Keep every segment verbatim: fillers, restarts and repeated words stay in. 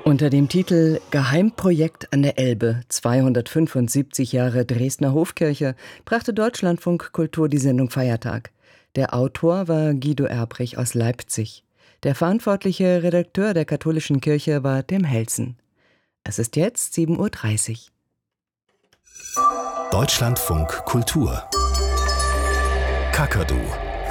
Unter dem Titel Geheimprojekt an der Elbe, zweihundertfünfundsiebzig Jahre Dresdner Hofkirche, brachte Deutschlandfunk Kultur die Sendung Feiertag. Der Autor war Guido Erbrich aus Leipzig. Der verantwortliche Redakteur der katholischen Kirche war Tim Helsen. Es ist jetzt sieben Uhr dreißig. Deutschlandfunk Kultur Kakadu.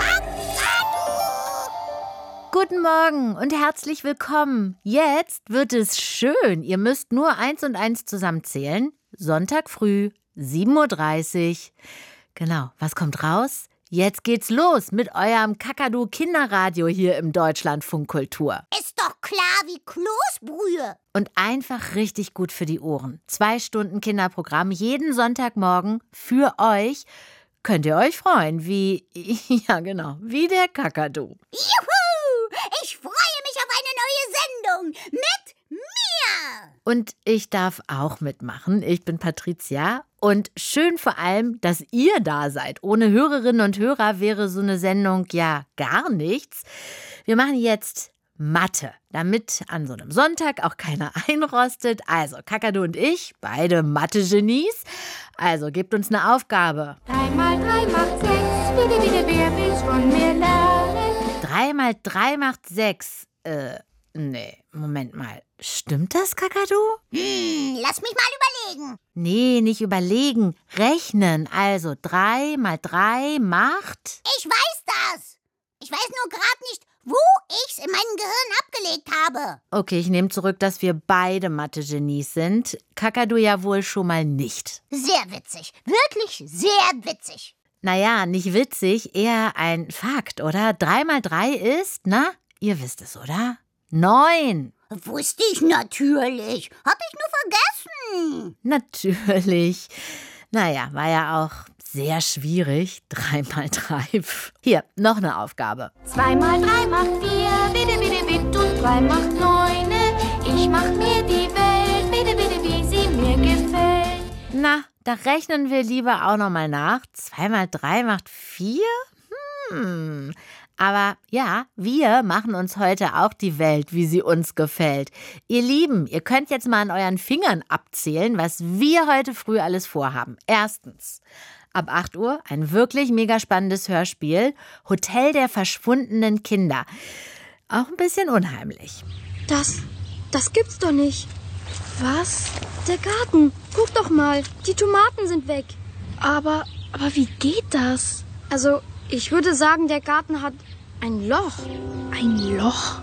Guten Morgen und herzlich willkommen. Jetzt wird es schön. Ihr müsst nur eins und eins zusammenzählen. Sonntag früh, sieben Uhr dreißig. Genau, was kommt raus? Jetzt geht's los mit eurem Kakadu-Kinderradio hier im Deutschlandfunk Kultur. Ist doch klar wie Kloßbrühe. Und einfach richtig gut für die Ohren. Zwei Stunden Kinderprogramm jeden Sonntagmorgen für euch. Könnt ihr euch freuen, wie, ja genau, wie der Kakadu. Juhu! Ich freue mich auf eine neue Sendung mit mir. Und ich darf auch mitmachen. Ich bin Patricia. Und schön vor allem, dass ihr da seid. Ohne Hörerinnen und Hörer wäre so eine Sendung ja gar nichts. Wir machen jetzt Mathe, damit an so einem Sonntag auch keiner einrostet. Also Kakadu und ich, beide Mathe-Genies. Also gebt uns eine Aufgabe. Drei mal drei macht sechs, bitte, bitte, wer will's von mir lernen? Drei mal drei macht sechs. Äh, nee, Moment mal. Stimmt das, Kakadu? Hm, lass mich mal überlegen. Nee, nicht überlegen. Rechnen. Also drei mal drei macht... Ich weiß das. Ich weiß nur gerade nicht, wo ich's in meinem Gehirn abgelegt habe. Okay, ich nehme zurück, dass wir beide Mathe-Genies sind. Kakadu ja wohl schon mal nicht. Sehr witzig. Wirklich sehr witzig. Naja, nicht witzig, eher ein Fakt, oder? Drei mal drei ist, na, ihr wisst es, oder? Neun. Wusste ich natürlich. Hab ich nur vergessen. Natürlich. Naja, war ja auch sehr schwierig. Drei mal drei. Hier, noch eine Aufgabe. Zwei mal drei macht vier, bitte, bitte, bitte, und drei macht neune. Ich mach mir die Welt, bitte, bitte, wie sie mir gefällt. Na, da rechnen wir lieber auch noch mal nach. Zwei mal drei macht vier? Hm. Aber ja, wir machen uns heute auch die Welt, wie sie uns gefällt. Ihr Lieben, ihr könnt jetzt mal an euren Fingern abzählen, was wir heute früh alles vorhaben. Erstens, ab acht Uhr ein wirklich mega spannendes Hörspiel. Hotel der verschwundenen Kinder. Auch ein bisschen unheimlich. Das, das gibt's doch nicht. Was? Der Garten. Guck doch mal, die Tomaten sind weg. Aber, aber wie geht das? Also, ich würde sagen, der Garten hat ein Loch. Ein Loch?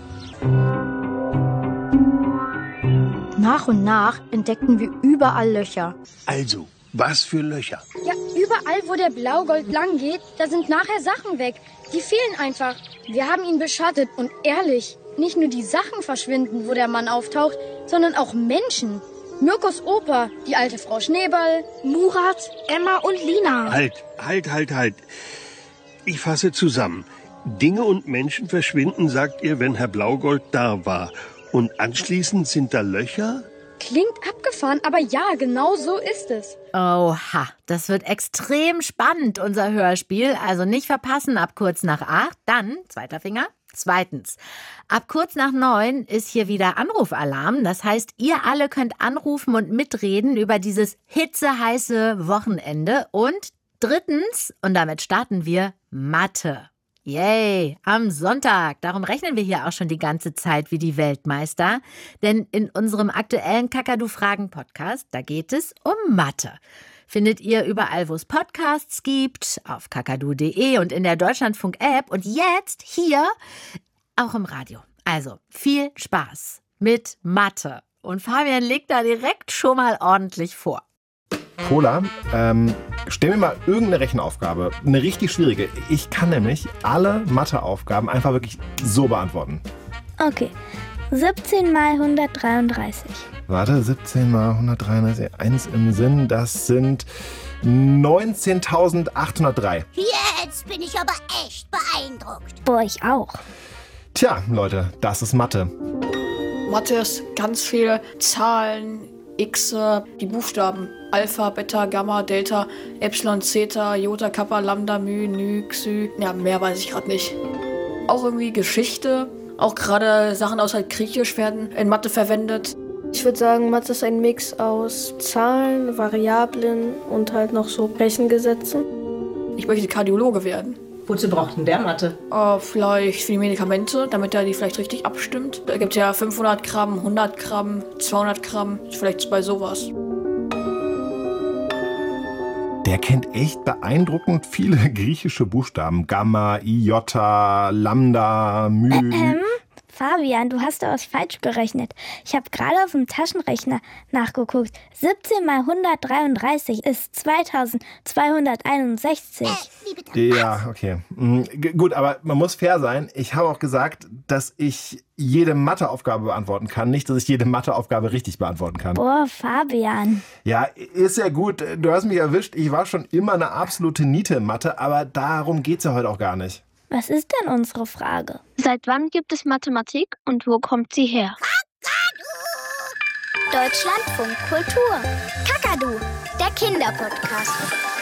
Nach und nach entdeckten wir überall Löcher. Also, was für Löcher? Ja, überall, wo der Blaugold lang geht, da sind nachher Sachen weg. Die fehlen einfach. Wir haben ihn beschattet und ehrlich, nicht nur die Sachen verschwinden, wo der Mann auftaucht, sondern auch Menschen. Mirkos Opa, die alte Frau Schneeball, Murat, Emma und Lina. Halt, halt, halt, halt. Ich fasse zusammen. Dinge und Menschen verschwinden, sagt ihr, wenn Herr Blaugold da war. Und anschließend sind da Löcher? Klingt abgefahren, aber ja, genau so ist es. Oha, das wird extrem spannend, unser Hörspiel. Also nicht verpassen, ab kurz nach acht. Dann, zweiter Finger. Zweitens, ab kurz nach neun ist hier wieder Anrufalarm. Das heißt, ihr alle könnt anrufen und mitreden über dieses hitzeheiße Wochenende. Und drittens, und damit starten wir, Mathe. Yay, am Sonntag. Darum rechnen wir hier auch schon die ganze Zeit wie die Weltmeister. Denn in unserem aktuellen Kakadu-Fragen-Podcast, da geht es um Mathe. Findet ihr überall, wo es Podcasts gibt, auf kakadu punkt de und in der Deutschlandfunk-App und jetzt hier auch im Radio. Also viel Spaß mit Mathe. Und Fabian legt da direkt schon mal ordentlich vor. Cola, ähm, stell mir mal irgendeine Rechenaufgabe, eine richtig schwierige. Ich kann nämlich alle Matheaufgaben einfach wirklich so beantworten. Okay, siebzehn mal hundertdreiunddreißig. Warte, siebzehn mal hundertdreiunddreißig, eins im Sinn, das sind neunzehntausendachthundertdrei. Jetzt bin ich aber echt beeindruckt. Boah, ich auch. Tja, Leute, das ist Mathe. Mathe ist ganz viele Zahlen, X, die Buchstaben. Alpha, Beta, Gamma, Delta, Epsilon, Zeta, Iota, Kappa, Lambda, Mu, Nu, Xy. Ja, mehr weiß ich gerade nicht. Auch irgendwie Geschichte. Auch gerade Sachen aus halt Griechisch werden in Mathe verwendet. Ich würde sagen, Mathe ist ein Mix aus Zahlen, Variablen und halt noch so Rechengesetzen. Ich möchte Kardiologe werden. Wozu braucht denn der Mathe? Uh, vielleicht für die Medikamente, damit er die vielleicht richtig abstimmt. Da gibt es ja fünfhundert Gramm, hundert Gramm, zweihundert Gramm, vielleicht bei sowas. Der kennt echt beeindruckend viele griechische Buchstaben. Gamma, Iota, Lambda, My. Ähm, Fabian, du hast da was falsch berechnet. Ich habe gerade auf dem Taschenrechner nachgeguckt. siebzehn mal hundertdreiunddreißig ist zweitausendzweihunderteinundsechzig. Ja, okay. G- gut, aber man muss fair sein. Ich habe auch gesagt, dass ich jede Matheaufgabe beantworten kann. Nicht, dass ich jede Matheaufgabe richtig beantworten kann. Boah, Fabian. Ja, ist ja gut. Du hast mich erwischt. Ich war schon immer eine absolute Niete in Mathe, aber darum geht's ja heute auch gar nicht. Was ist denn unsere Frage? Seit wann gibt es Mathematik und wo kommt sie her? Deutschlandfunk Kultur. Kakadu, der Kinderpodcast.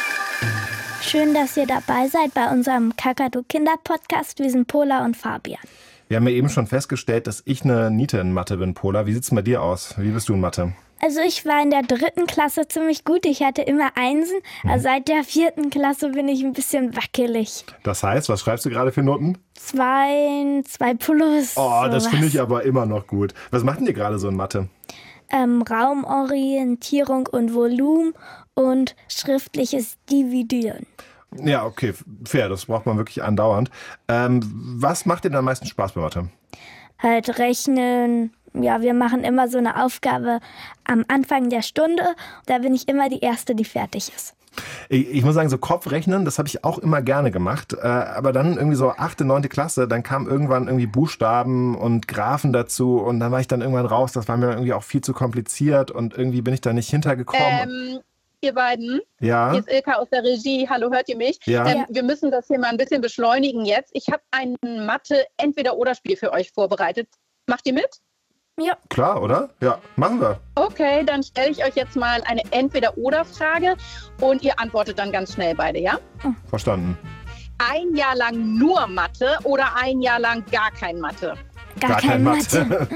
Schön, dass ihr dabei seid bei unserem Kakadu Kinderpodcast. Wir sind Pola und Fabian. Wir haben ja eben schon festgestellt, dass ich eine Niete in Mathe bin, Pola. Wie sieht's bei dir aus? Wie bist du in Mathe? Also ich war in der dritten Klasse ziemlich gut. Ich hatte immer Einsen. Mhm. Also seit der vierten Klasse bin ich ein bisschen wackelig. Das heißt, was schreibst du gerade für Noten? Zwei, zwei plus. Oh, das finde ich aber immer noch gut. Was macht denn ihr gerade so in Mathe? Ähm, Raumorientierung und Volumen und schriftliches Dividieren. Ja, okay, fair. Das braucht man wirklich andauernd. Ähm, was macht dir am meisten Spaß bei Mathe? Halt rechnen. Ja, wir machen immer so eine Aufgabe am Anfang der Stunde. Da bin ich immer die Erste, die fertig ist. Ich, ich muss sagen, so Kopfrechnen, das habe ich auch immer gerne gemacht. Äh, aber dann irgendwie so achte, neunte Klasse, dann kamen irgendwann irgendwie Buchstaben und Graphen dazu. Und dann war ich dann irgendwann raus. Das war mir irgendwie auch viel zu kompliziert. Und irgendwie bin ich da nicht hintergekommen. Ähm, ihr beiden, ja? Hier ist Ilka aus der Regie. Hallo, hört ihr mich? Ja. Ähm, wir müssen das hier mal ein bisschen beschleunigen jetzt. Ich habe ein Mathe-Entweder-Oder-Spiel für euch vorbereitet. Macht ihr mit? Ja. Klar, oder? Ja, machen wir. Okay, dann stelle ich euch jetzt mal eine Entweder-Oder-Frage und ihr antwortet dann ganz schnell beide, ja? Verstanden. Ein Jahr lang nur Mathe oder ein Jahr lang gar kein Mathe? Gar, gar kein Mathe. Mathe.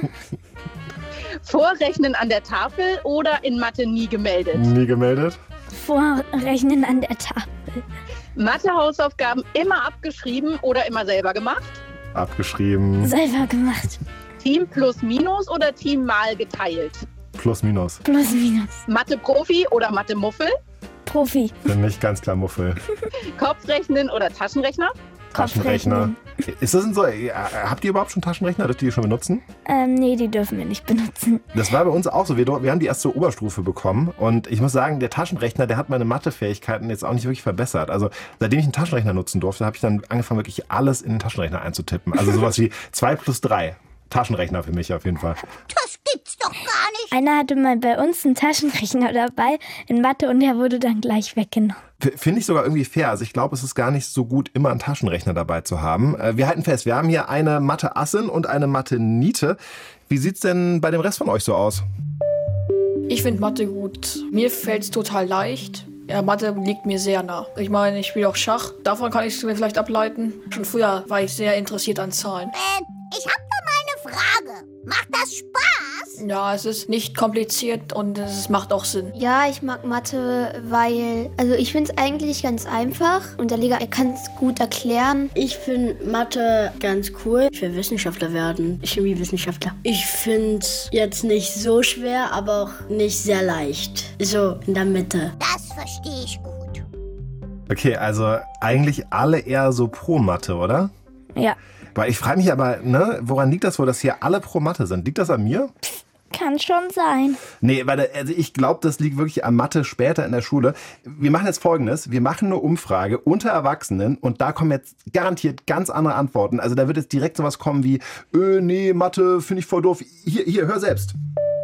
Vorrechnen an der Tafel oder in Mathe nie gemeldet? Nie gemeldet. Vorrechnen an der Tafel. Mathe-Hausaufgaben immer abgeschrieben oder immer selber gemacht? Abgeschrieben. Selber gemacht. Team plus minus oder Team mal geteilt? Plus minus. Plus minus. Mathe-Profi oder Mathe-Muffel? Profi. Für mich ganz klar Muffel. Kopfrechnen oder Taschenrechner? Taschenrechner. Ist das denn so? Habt ihr überhaupt schon Taschenrechner? Dürft ihr die schon benutzen? Ähm, nee, die dürfen wir nicht benutzen. Das war bei uns auch so. Wir, wir haben die erst zur Oberstufe bekommen. Und ich muss sagen, der Taschenrechner, der hat meine Mathefähigkeiten jetzt auch nicht wirklich verbessert. Also seitdem ich einen Taschenrechner nutzen durfte, habe ich dann angefangen, wirklich alles in den Taschenrechner einzutippen. Also sowas wie zwei plus drei. Taschenrechner für mich auf jeden Fall. Das gibt's doch gar nicht. Einer hatte mal bei uns einen Taschenrechner dabei in Mathe und der wurde dann gleich weggenommen. Finde ich sogar irgendwie fair. Also ich glaube, es ist gar nicht so gut, immer einen Taschenrechner dabei zu haben. Wir halten fest, wir haben hier eine Mathe-Assin und eine Mathe-Niete. Wie sieht's denn bei dem Rest von euch so aus? Ich finde Mathe gut. Mir fällt's total leicht. Ja, Mathe liegt mir sehr nah. Ich meine, ich spiele auch Schach. Davon kann ich es mir vielleicht ableiten. Schon früher war ich sehr interessiert an Zahlen. Äh, ich habe da mal eine Frage. Macht das Spaß? Ja, es ist nicht kompliziert und es macht auch Sinn. Ja, ich mag Mathe, weil, also ich finde es eigentlich ganz einfach und der Lehrer kann es gut erklären. Ich finde Mathe ganz cool. Ich will Wissenschaftler werden, Chemiewissenschaftler. Ich finde es jetzt nicht so schwer, aber auch nicht sehr leicht. So in der Mitte. Das verstehe ich gut. Okay, also eigentlich alle eher so pro Mathe, oder? Ja. Weil ich frage mich aber, ne, woran liegt das wohl, dass hier alle pro Mathe sind? Liegt das an mir? Kann schon sein. Nee, weil also ich glaube, das liegt wirklich an Mathe später in der Schule. Wir machen jetzt Folgendes. Wir machen eine Umfrage unter Erwachsenen und da kommen jetzt garantiert ganz andere Antworten. Also da wird jetzt direkt sowas kommen wie, öh, nee, Mathe finde ich voll doof. Hier, hier, hör selbst.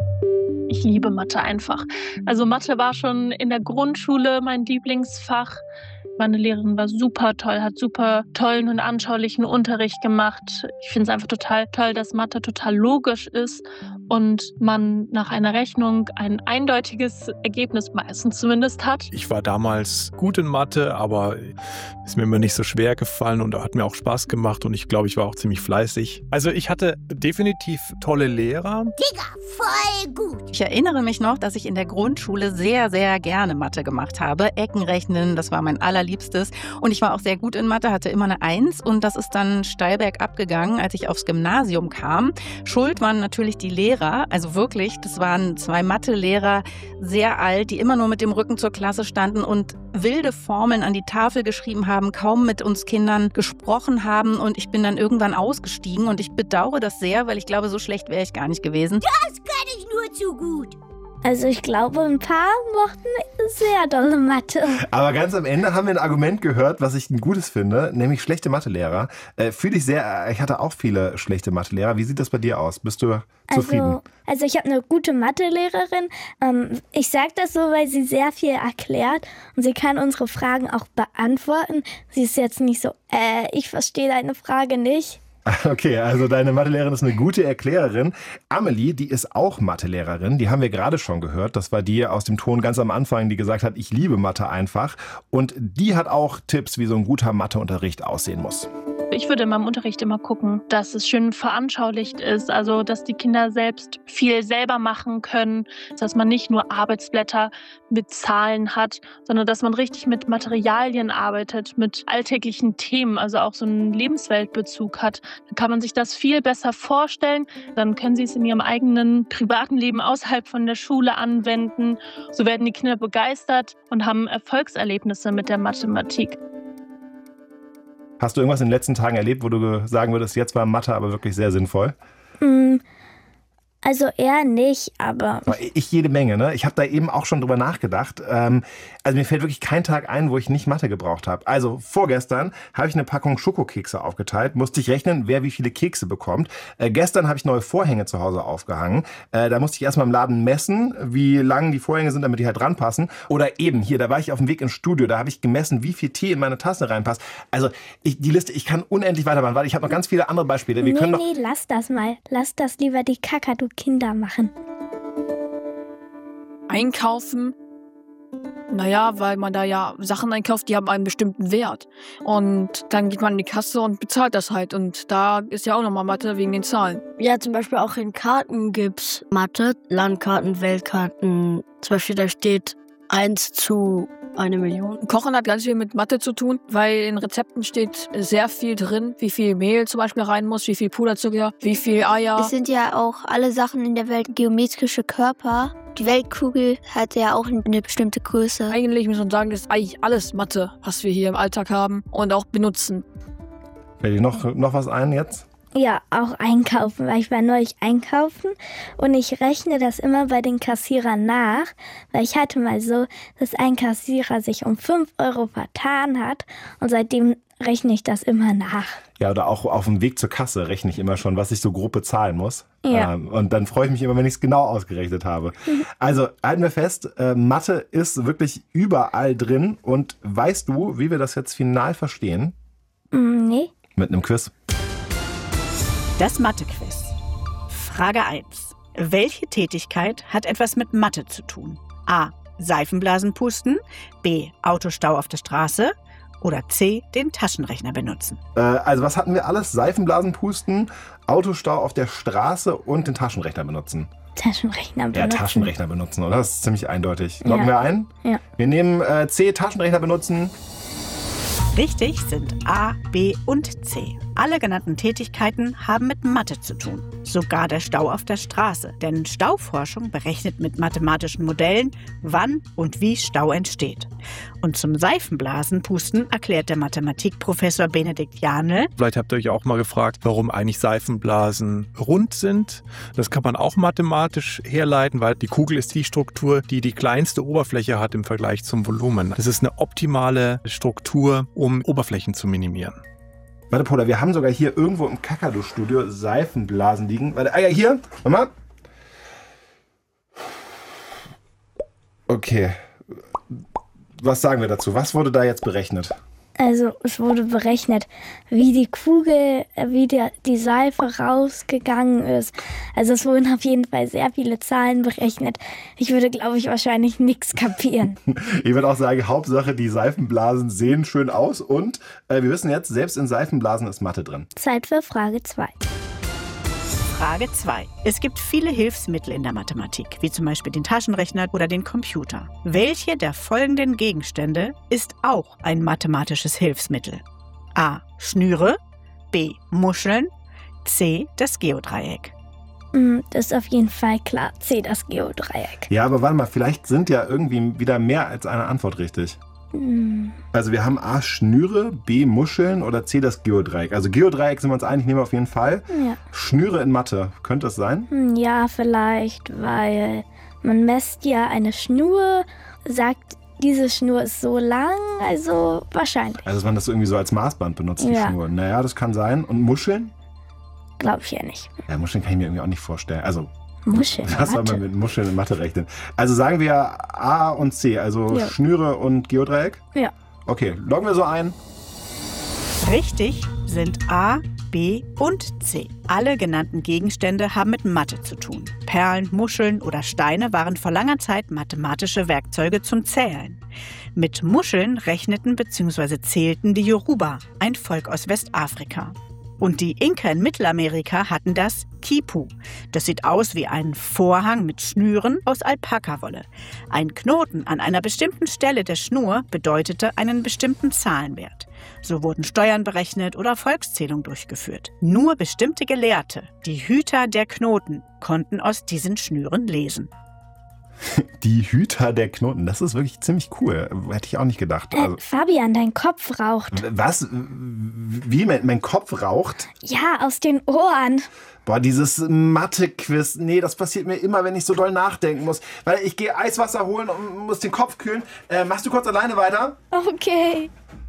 Ich liebe Mathe einfach. Also Mathe war schon in der Grundschule mein Lieblingsfach. Meine Lehrerin war super toll, hat super tollen und anschaulichen Unterricht gemacht. Ich finde es einfach total toll, dass Mathe total logisch ist und man nach einer Rechnung ein eindeutiges Ergebnis meistens zumindest hat. Ich war damals gut in Mathe, aber ist mir immer nicht so schwer gefallen und hat mir auch Spaß gemacht und ich glaube, ich war auch ziemlich fleißig. Also ich hatte definitiv tolle Lehrer. Digga, voll gut. Ich erinnere mich noch, dass ich in der Grundschule sehr, sehr gerne Mathe gemacht habe. Eckenrechnen, das war mein allerliebstes. Und ich war auch sehr gut in Mathe, hatte immer eine Eins und das ist dann steil bergab gegangen, als ich aufs Gymnasium kam. Schuld waren natürlich die Lehrer, also wirklich, das waren zwei Mathelehrer, sehr alt, die immer nur mit dem Rücken zur Klasse standen und wilde Formeln an die Tafel geschrieben haben, kaum mit uns Kindern gesprochen haben und ich bin dann irgendwann ausgestiegen und ich bedauere das sehr, weil ich glaube, so schlecht wäre ich gar nicht gewesen. Das kann ich nur zu gut. Also ich glaube, ein paar mochten sehr dolle Mathe. Aber ganz am Ende haben wir ein Argument gehört, was ich ein gutes finde, nämlich schlechte Mathelehrer. Äh, Fühle ich sehr, ich hatte auch viele schlechte Mathelehrer. Wie sieht das bei dir aus? Bist du zufrieden? Also, also ich habe eine gute Mathelehrerin. Ähm, ich sage das so, weil sie sehr viel erklärt und sie kann unsere Fragen auch beantworten. Sie ist jetzt nicht so, äh, ich verstehe deine Frage nicht. Okay, also deine Mathelehrerin ist eine gute Erklärerin. Amelie, die ist auch Mathelehrerin, die haben wir gerade schon gehört. Das war die aus dem Ton ganz am Anfang, die gesagt hat, ich liebe Mathe einfach. Und die hat auch Tipps, wie so ein guter Matheunterricht aussehen muss. Ich würde in meinem Unterricht immer gucken, dass es schön veranschaulicht ist, also dass die Kinder selbst viel selber machen können, dass man nicht nur Arbeitsblätter mit Zahlen hat, sondern dass man richtig mit Materialien arbeitet, mit alltäglichen Themen, also auch so einen Lebensweltbezug hat. Dann kann man sich das viel besser vorstellen, dann können sie es in ihrem eigenen privaten Leben außerhalb von der Schule anwenden. So werden die Kinder begeistert und haben Erfolgserlebnisse mit der Mathematik. Hast du irgendwas in den letzten Tagen erlebt, wo du sagen würdest, jetzt war Mathe aber wirklich sehr sinnvoll? Mm, also eher nicht, aber... Ich jede Menge, ne? Ich habe da eben auch schon drüber nachgedacht. Ähm, also mir fällt wirklich kein Tag ein, wo ich nicht Mathe gebraucht habe. Also vorgestern habe ich eine Packung Schokokekse aufgeteilt, musste ich rechnen, wer wie viele Kekse bekommt. Äh, gestern habe ich neue Vorhänge zu Hause aufgehangen. Äh, da musste ich erstmal im Laden messen, wie lang die Vorhänge sind, damit die halt dran passen. Oder eben hier, da war ich auf dem Weg ins Studio, da habe ich gemessen, wie viel Tee in meine Tasse reinpasst. Also ich, die Liste, ich kann unendlich weitermachen, weil ich habe noch ganz viele andere Beispiele. Wir nee, können noch nee, lass das mal. Lass das lieber die Kakadu-Kinder machen. Einkaufen. Naja, weil man da ja Sachen einkauft, die haben einen bestimmten Wert. Und dann geht man in die Kasse und bezahlt das halt. Und da ist ja auch nochmal Mathe wegen den Zahlen. Ja, zum Beispiel auch in Karten gibt's Mathe, Landkarten, Weltkarten. Zum Beispiel da steht eins zu eine Million. Kochen hat ganz viel mit Mathe zu tun, weil in Rezepten steht sehr viel drin, wie viel Mehl zum Beispiel rein muss, wie viel Puderzucker, wie viel Eier. Es sind ja auch alle Sachen in der Welt geometrische Körper. Die Weltkugel hat ja auch eine bestimmte Größe. Eigentlich muss man sagen, das ist eigentlich alles Mathe, was wir hier im Alltag haben und auch benutzen. Fällt dir noch, noch was ein jetzt? Ja, auch einkaufen, weil ich war neulich einkaufen und ich rechne das immer bei den Kassierern nach, weil ich hatte mal so, dass ein Kassierer sich um fünf Euro vertan hat und seitdem rechne ich das immer nach. Ja, oder auch auf dem Weg zur Kasse rechne ich immer schon, was ich so grob bezahlen muss. Ja. Ähm, und dann freue ich mich immer, wenn ich es genau ausgerechnet habe. Mhm. Also halten wir fest, äh, Mathe ist wirklich überall drin. Und weißt du, wie wir das jetzt final verstehen? Mm, nee. Mit einem Quiz. Das Mathe-Quiz. Frage eins. Welche Tätigkeit hat etwas mit Mathe zu tun? A. Seifenblasen pusten. B. Autostau auf der Straße. Oder C. Den Taschenrechner benutzen. Äh, also was hatten wir alles? Seifenblasen pusten, Autostau auf der Straße und den Taschenrechner benutzen. Taschenrechner benutzen. Ja, Taschenrechner benutzen, oder? Das ist ziemlich eindeutig. Loggen Ja. wir ein? Ja. Wir nehmen äh, C. Taschenrechner benutzen. Richtig sind A, B und C. Alle genannten Tätigkeiten haben mit Mathe zu tun. Sogar der Stau auf der Straße. Denn Stauforschung berechnet mit mathematischen Modellen, wann und wie Stau entsteht. Und zum Seifenblasenpusten erklärt der Mathematikprofessor Benedikt Janel. Vielleicht habt ihr euch auch mal gefragt, warum eigentlich Seifenblasen rund sind. Das kann man auch mathematisch herleiten, weil die Kugel ist die Struktur, die die kleinste Oberfläche hat im Vergleich zum Volumen. Das ist eine optimale Struktur, um Oberflächen zu minimieren. Warte, Paula, wir haben sogar hier irgendwo im Kakadu-Studio Seifenblasen liegen. Warte, ah ja, hier, Mama. Okay. Was sagen wir dazu? Was wurde da jetzt berechnet? Also es wurde berechnet, wie die Kugel, wie die, die Seife rausgegangen ist. Also es wurden auf jeden Fall sehr viele Zahlen berechnet. Ich würde, glaube ich, wahrscheinlich nichts kapieren. Ich würde auch sagen, Hauptsache, die Seifenblasen sehen schön aus. Und äh, wir wissen jetzt, selbst in Seifenblasen ist Mathe drin. Zeit für Frage zwei. Frage zwei. Es gibt viele Hilfsmittel in der Mathematik, wie zum Beispiel den Taschenrechner oder den Computer. Welche der folgenden Gegenstände ist auch ein mathematisches Hilfsmittel? A. Schnüre, B. Muscheln, C. Das Geodreieck. Das ist auf jeden Fall klar. C. Das Geodreieck. Ja, aber warte mal, vielleicht sind ja irgendwie wieder mehr als eine Antwort richtig. Also wir haben A, Schnüre, B, Muscheln oder C, das Geodreieck. Also Geodreieck sind wir uns einig, nehmen wir auf jeden Fall. Ja. Schnüre in Mathe, könnte das sein? Ja, vielleicht, weil man messt ja eine Schnur, sagt, diese Schnur ist so lang, also wahrscheinlich. Also dass man das irgendwie so als Maßband benutzt, die Ja. Schnur. Naja, das kann sein. Und Muscheln? Glaube ich ja nicht. Ja, Muscheln kann ich mir irgendwie auch nicht vorstellen. Also Muscheln. was soll Mathe. man mit Muscheln in Mathe rechnen? Also sagen wir A und C, also Ja. Schnüre und Geodreieck? Ja. Okay, loggen wir so ein. Richtig sind A, B und C. Alle genannten Gegenstände haben mit Mathe zu tun. Perlen, Muscheln oder Steine waren vor langer Zeit mathematische Werkzeuge zum Zählen. Mit Muscheln rechneten bzw. zählten die Yoruba, ein Volk aus Westafrika. Und die Inka in Mittelamerika hatten das Quipu. Das sieht aus wie ein Vorhang mit Schnüren aus Alpakawolle. Ein Knoten an einer bestimmten Stelle der Schnur bedeutete einen bestimmten Zahlenwert. So wurden Steuern berechnet oder Volkszählung durchgeführt. Nur bestimmte Gelehrte, die Hüter der Knoten, konnten aus diesen Schnüren lesen. Die Hüter der Knoten, das ist wirklich ziemlich cool. Hätte ich auch nicht gedacht. Also, Äh, Fabian, dein Kopf raucht. was? Wie? Mein, mein Kopf raucht? Ja, aus den Ohren. Boah, dieses Mathe-Quiz. Nee, das passiert mir immer, wenn ich so doll nachdenken muss. Weil ich gehe Eiswasser holen und muss den Kopf kühlen. Äh, machst du kurz alleine weiter? Okay.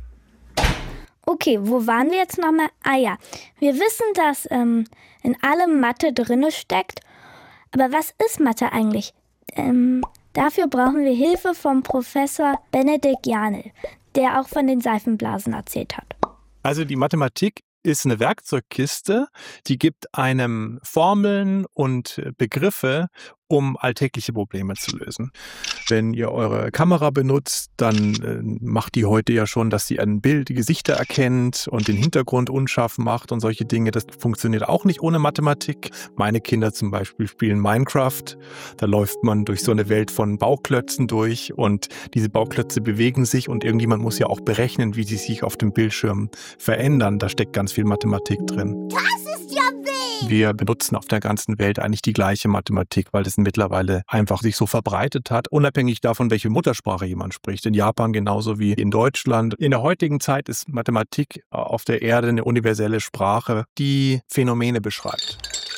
Okay, wo waren wir jetzt nochmal? Ah ja, wir wissen, dass ähm, in allem Mathe drinne steckt. Aber was ist Mathe eigentlich? Ähm, dafür brauchen wir Hilfe vom Professor Benedikt Janel, der auch von den Seifenblasen erzählt hat. Also die Mathematik ist eine Werkzeugkiste, die gibt einem Formeln und Begriffe, um alltägliche Probleme zu lösen. Wenn ihr eure Kamera benutzt, dann äh, macht die heute ja schon, dass sie ein Bild, die Gesichter erkennt und den Hintergrund unscharf macht und solche Dinge. Das funktioniert auch nicht ohne Mathematik. Meine Kinder zum Beispiel spielen Minecraft. Da läuft man durch so eine Welt von Bauklötzen durch und diese Bauklötze bewegen sich und irgendjemand muss ja auch berechnen, wie sie sich auf dem Bildschirm verändern. Da steckt ganz viel Mathematik drin. Das ist ja wild! Wir benutzen auf der ganzen Welt eigentlich die gleiche Mathematik, weil das mittlerweile einfach sich so verbreitet hat, unabhängig davon, welche Muttersprache jemand spricht. In Japan genauso wie in Deutschland. In der heutigen Zeit ist Mathematik auf der Erde eine universelle Sprache, die Phänomene beschreibt.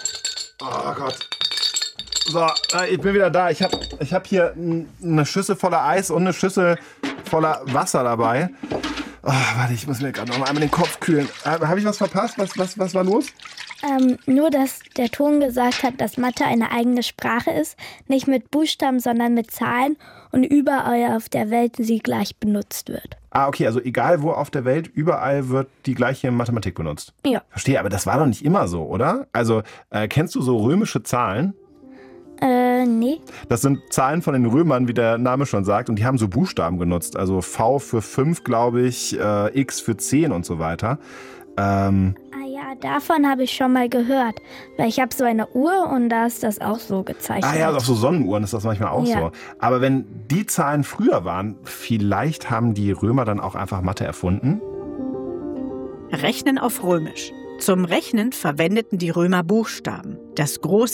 Oh Gott. So, ich bin wieder da. Ich habe ich hab hier eine Schüssel voller Eis und eine Schüssel voller Wasser dabei. Oh, warte, ich muss mir gerade noch mal einmal den Kopf kühlen. Habe ich was verpasst? Was, was, was war los? Ähm, nur, dass der Ton gesagt hat, dass Mathe eine eigene Sprache ist, nicht mit Buchstaben, sondern mit Zahlen und überall auf der Welt sie gleich benutzt wird. Ah, okay, also egal wo auf der Welt, überall wird die gleiche Mathematik benutzt. Ja. Verstehe, aber das war doch nicht immer so, oder? Also, äh, kennst du so römische Zahlen? Äh, nee. Das sind Zahlen von den Römern, wie der Name schon sagt, und die haben so Buchstaben genutzt. Also V für fünf, glaube ich, äh, X für zehn und so weiter. Ähm, Ah ja, davon habe ich schon mal gehört, weil ich habe so eine Uhr und da ist das auch so gezeichnet. ah ja, auf so Sonnenuhren ist das manchmal auch Ja. so. Aber wenn die Zahlen früher waren, vielleicht haben die Römer dann auch einfach Mathe erfunden? Rechnen auf Römisch. Zum Rechnen verwendeten die Römer Buchstaben. Das große